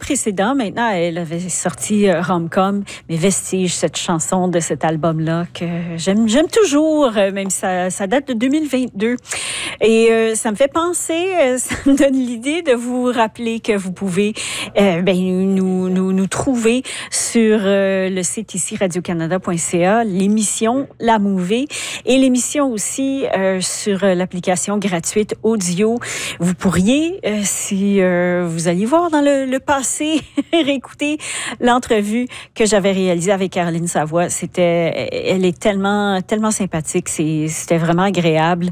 précédent, maintenant, elle avait sorti Rom-Com, mais Vestige, cette chanson de cet album-là que j'aime toujours, même si ça date de 2022. Et ça me fait penser, ça me donne l'idée de vous rappeler que vous pouvez nous trouver sur le site ici, radiocanada.ca, l'émission La Mouvée et l'émission aussi sur l'application gratuite Audio. Vous pourriez, si vous alliez voir dans le passé, réécouter l'entrevue que j'avais réalisée avec Caroline Savoie. Elle est tellement sympathique, c'était vraiment agréable.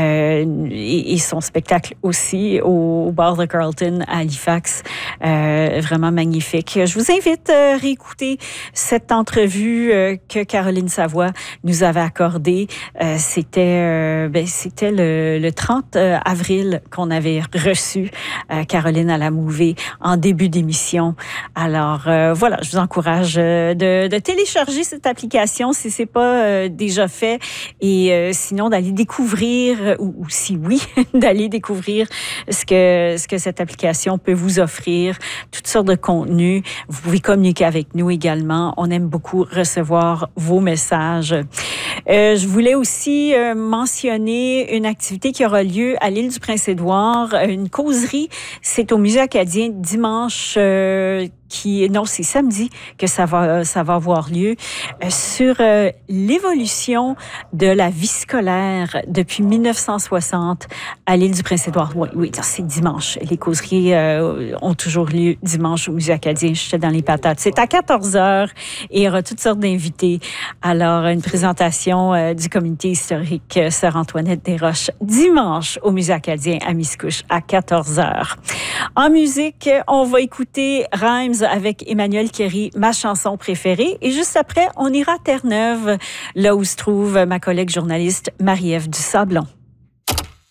Et son spectacle aussi au bar de Carlton à Halifax, vraiment magnifique. Je vous invite à réécouter cette entrevue que Caroline Savoie nous avait accordée. C'était le 30 avril qu'on avait reçu Caroline à la Mouvée en début d'émission. Alors voilà, je vous encourage de télécharger cette application si c'est pas déjà fait et sinon d'aller découvrir ou si oui, d'aller découvrir ce que cette application peut vous offrir, toutes sortes de contenus. Vous pouvez communiquer avec nous également. On aime beaucoup recevoir vos messages. Je voulais aussi mentionner une activité qui aura lieu à l'île du Prince-Édouard, une causerie. C'est au Musée acadien dimanche c'est samedi que ça va avoir lieu sur l'évolution de la vie scolaire depuis 1960 à l'île du Prince-Édouard. Oui, c'est dimanche. Les causeries ont toujours lieu dimanche au Musée acadien. J'étais dans les patates. C'est à 14h et il y aura toutes sortes d'invités. Alors, une présentation du comité historique Sœur Antoinette Desroches dimanche au Musée acadien à Miscouche à 14h. En musique, on va écouter Rhymes avec Emmanuel Kéry, ma chanson préférée. Et juste après, on ira à Terre-Neuve, là où se trouve ma collègue journaliste Marie-Ève Dusablon.